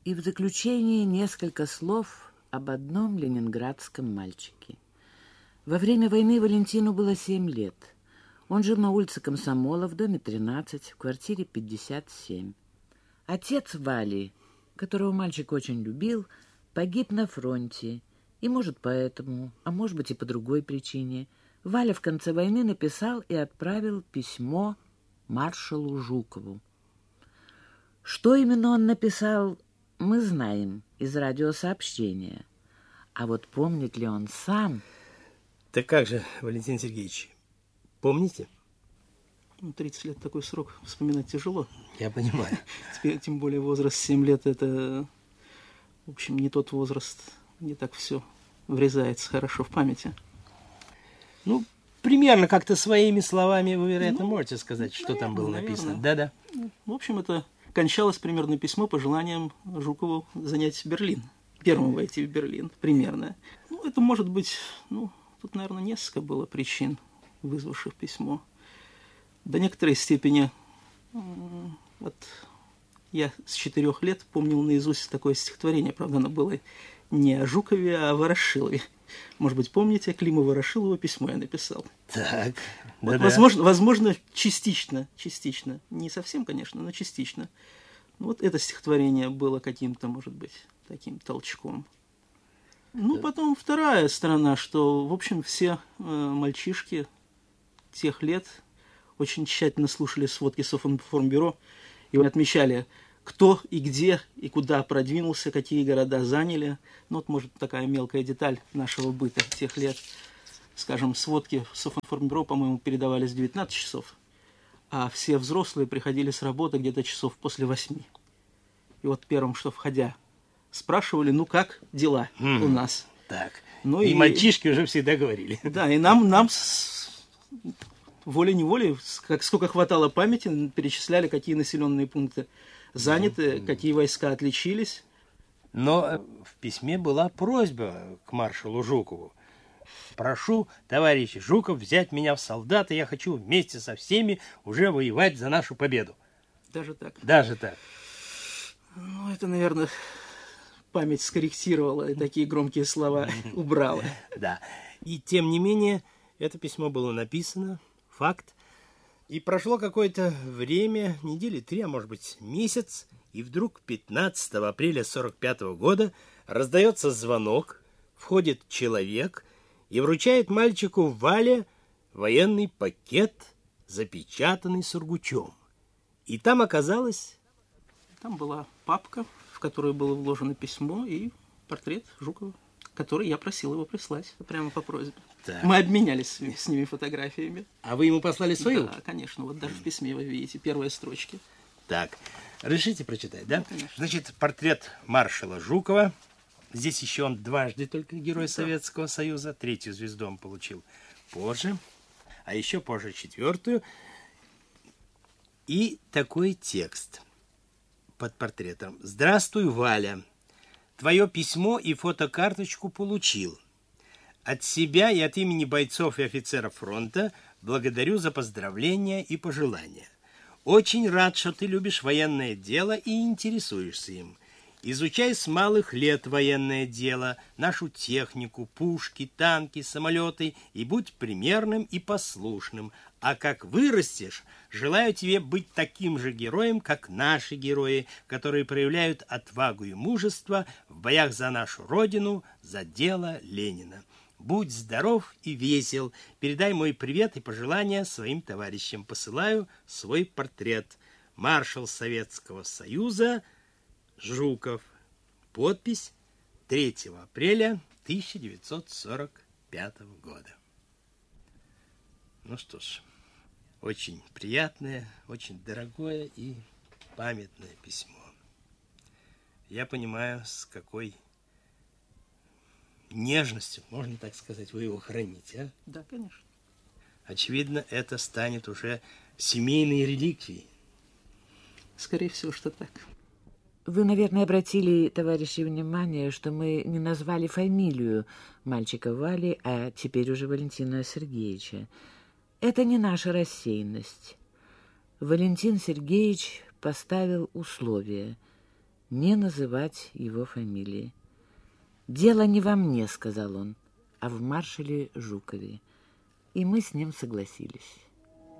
И в заключение несколько слов об одном ленинградском мальчике. Во время войны Валентину было 7 лет. Он жил на улице Комсомола в доме 13, в квартире 57. Отец Вали, которого мальчик очень любил, погиб на фронте. И, может, поэтому, а может быть и по другой причине, Валя в конце войны написал и отправил письмо маршалу Жукову. Что именно он написал, мы знаем из радиосообщения. А вот помнит ли он сам? Так как же, Валентин Сергеевич, помните? 30 лет такой срок, вспоминать тяжело. Я понимаю. Теперь, тем более возраст 7 лет, это, в общем, не тот возраст, не так все врезается хорошо в памяти. Ну, примерно как-то своими словами вы, вероятно, можете сказать, что там было написано. Да-да. В общем, это кончалось примерно письмо по желаниям Жукову занять Берлин. Первым войти в Берлин, примерно. Ну, это может быть, тут, наверное, несколько было причин, вызвавших письмо. До некоторой степени, вот я с 4 лет помнил наизусть такое стихотворение, правда, оно было не о Жукове, а о Ворошилове. Может быть, помните, Климу Ворошилову письмо я написал. Так, вот, возможно, частично, не совсем, конечно, но частично. Вот это стихотворение было каким-то, может быть, таким толчком. Потом вторая сторона, что, в общем, все мальчишки тех лет очень тщательно слушали сводки Софинформбюро и отмечали, кто и где и куда продвинулся, какие города заняли. Вот, может, такая мелкая деталь нашего быта тех лет. Скажем, сводки Софинформбюро, по-моему, передавались в 19 часов, а все взрослые приходили с работы где-то часов после 8. И вот первым, что входя, спрашивали, как дела у нас. Так, и мальчишки уже всегда говорили. Да, и нам волей-неволей, сколько хватало памяти, перечисляли, какие населенные пункты заняты, какие войска отличились. Но в письме была просьба к маршалу Жукову. Прошу, товарищ Жуков, взять меня в солдаты, я хочу вместе со всеми уже воевать за нашу победу. Даже так? Даже так. Это, наверное, память скорректировала и такие громкие слова убрала. Да. И тем не менее, это письмо было написано, факт. И прошло какое-то время, недели 3, а может быть месяц, и вдруг 15 апреля 45 года раздается звонок, входит человек и вручает мальчику Вале военный пакет, запечатанный сургучом. И там оказалось... Там была папка, в которую было вложено письмо и портрет Жукова, который я просил его прислать прямо по просьбе. Так. Мы обменялись с ними фотографиями. А вы ему послали свою? Да, конечно. Вот даже в письме вы видите первые строчки. Так, разрешите прочитать, да? Конечно. Значит, портрет маршала Жукова. Здесь еще он дважды только Герой Советского Союза. 3-ю звезду он получил позже. А еще позже 4-ю. И такой текст под портретом. «Здравствуй, Валя. Твое письмо и фотокарточку получил. От себя и от имени бойцов и офицеров фронта благодарю за поздравления и пожелания. Очень рад, что ты любишь военное дело и интересуешься им. Изучай с малых лет военное дело, нашу технику, пушки, танки, самолеты и будь примерным и послушным. А как вырастешь, желаю тебе быть таким же героем, как наши герои, которые проявляют отвагу и мужество в боях за нашу Родину, за дело Ленина. Будь здоров и весел. Передай мой привет и пожелания своим товарищам. Посылаю свой портрет. Маршал Советского Союза Жуков. Подпись 3 апреля 1945 года». Ну что ж, очень приятное, очень дорогое и памятное письмо. Я понимаю, с какой нежностью, можно так сказать, вы его храните, а? Да, конечно. Очевидно, это станет уже семейной реликвией. Скорее всего, что так. Вы, наверное, обратили, товарищи, внимание, что мы не назвали фамилию мальчика Вали, а теперь уже Валентина Сергеевича. Это не наша рассеянность. Валентин Сергеевич поставил условие. не называть его фамилии. «Дело не во мне», — сказал он, — «а в маршале Жукове». И мы с ним согласились.